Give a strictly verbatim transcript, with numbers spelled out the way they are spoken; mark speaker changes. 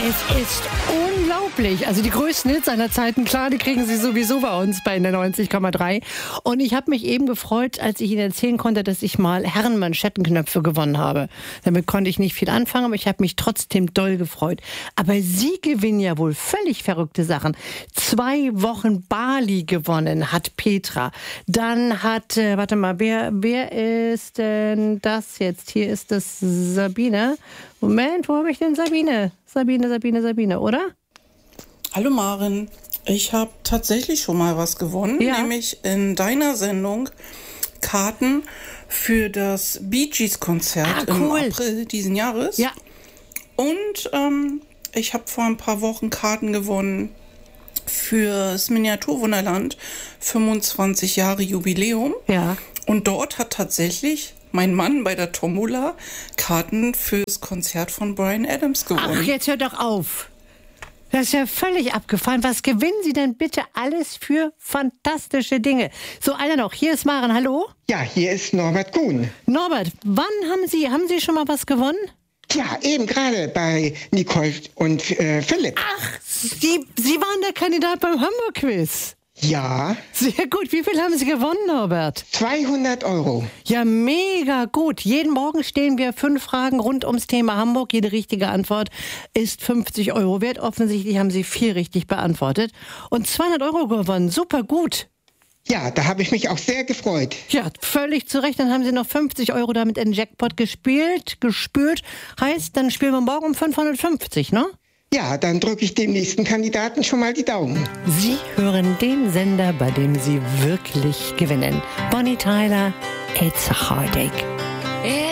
Speaker 1: Es ist unglaublich. Also die größten Hits aller Zeiten, klar, die kriegen Sie sowieso bei uns bei der neunzig Komma drei. Und ich habe mich eben gefreut, als ich Ihnen erzählen konnte, dass ich mal Herrenmanschettenknöpfe gewonnen habe. Damit konnte ich nicht viel anfangen, aber ich habe mich trotzdem doll gefreut. Aber Sie gewinnen ja wohl völlig verrückte Sachen. Zwei Wochen Bali gewonnen hat Petra. Dann hat, äh, warte mal, wer, wer ist denn das jetzt? Hier ist das Sabine. Moment, wo habe ich denn Sabine? Sabine, Sabine, Sabine, oder?
Speaker 2: Hallo Maren, ich habe tatsächlich schon mal was gewonnen,
Speaker 1: ja.
Speaker 2: nämlich in deiner Sendung Karten für das Bee Gees Konzert ah, cool. im April diesen Jahres.
Speaker 1: Ja.
Speaker 2: Und ähm, ich habe vor ein paar Wochen Karten gewonnen fürs Miniaturwunderland, fünfundzwanzig Jahre Jubiläum.
Speaker 1: Ja.
Speaker 2: Und dort hat tatsächlich mein Mann bei der Tombola Karten fürs Konzert von Bryan Adams gewonnen.
Speaker 1: Ach, jetzt hört doch auf. Das ist ja völlig abgefahren. Was gewinnen Sie denn bitte alles für fantastische Dinge? So, einer noch. Hier ist Maren. Hallo?
Speaker 3: Ja, hier ist Norbert Kuhn.
Speaker 1: Norbert, wann haben Sie, haben Sie schon mal was gewonnen?
Speaker 3: Ja, eben gerade bei Nicole und äh, Philipp.
Speaker 1: Ach, Sie, Sie waren der Kandidat beim Hamburg-Quiz.
Speaker 3: Ja.
Speaker 1: Sehr gut. Wie viel haben Sie gewonnen, Norbert?
Speaker 3: zweihundert Euro.
Speaker 1: Ja, mega gut. Jeden Morgen stellen wir fünf Fragen rund ums Thema Hamburg. Jede richtige Antwort ist fünfzig Euro wert. Offensichtlich haben Sie vier richtig beantwortet. Und zweihundert Euro gewonnen. Super gut.
Speaker 3: Ja, da habe ich mich auch sehr gefreut.
Speaker 1: Ja, völlig zu Recht. Dann haben Sie noch fünfzig Euro damit in den Jackpot gespielt, gespült. Heißt, dann spielen wir morgen um fünfhundertfünfzig, ne?
Speaker 3: Ja, dann drücke ich dem nächsten Kandidaten schon mal die Daumen.
Speaker 1: Sie hören den Sender, bei dem Sie wirklich gewinnen. Bonnie Tyler, It's a Heartache.